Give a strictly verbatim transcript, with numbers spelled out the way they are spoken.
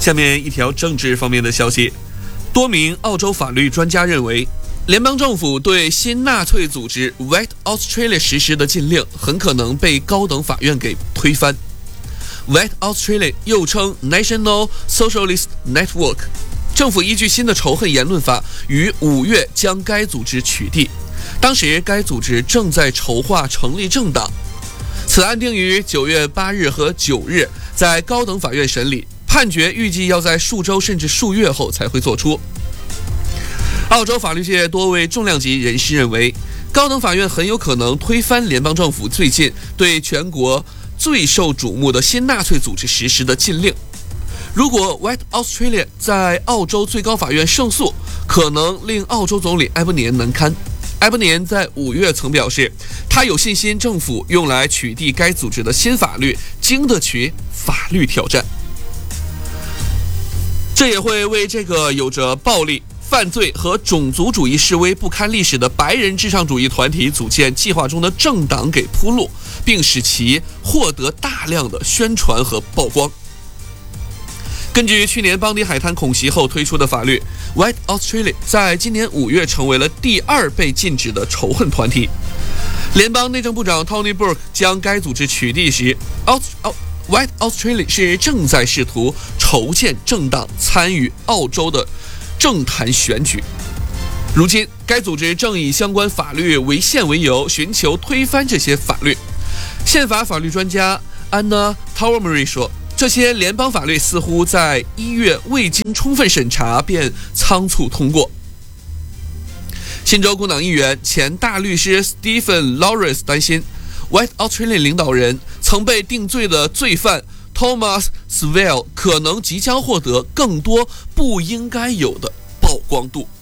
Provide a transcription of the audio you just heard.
下面一条政治方面的消息，多名澳洲法律专家认为，联邦政府对新纳粹组织 White Australia 实施的禁令很可能被高等法院给推翻。White Australia 又称 National Socialist Network， 政府依据新的仇恨言论法于五月将该组织取缔，当时该组织正在筹划成立政党。此案定于九月八日和九日在高等法院审理，判决预计要在数周甚至数月后才会作出。澳洲法律界多位重量级人士认为，高等法院很有可能推翻联邦政府最近对全国最受瞩目的新纳粹组织实施的禁令。如果 White Australia 在澳洲最高法院胜诉，可能令澳洲总理埃伯年难堪。埃伯年在五月曾表示，他有信心政府用来取缔该组织的新法律经得起法律挑战。这也会为这个有着暴力、犯罪和种族主义示威不堪历史的白人至上主义团体组建计划中的政党给铺路，并使其获得大量的宣传和曝光。根据去年邦迪海滩恐袭后推出的法律， White Australia 在今年五月成为了第二被禁止的仇恨团体。联邦内政部长 Tony Burke 将该组织取缔时， White Australia 是正在试图筹建政党参与澳洲的政坛选举。如今该组织正以相关法律违宪为由，寻求推翻这些法律。宪法法律专家 Anna Tawermary 说，这些联邦法律似乎在一月未经充分审查便仓促通过。新州工党议员、前大律师 Stephen Lawrence 担心， White Australia 领导人曾被定罪的罪犯 Thomas Swell 可能即将获得更多不应该有的曝光度。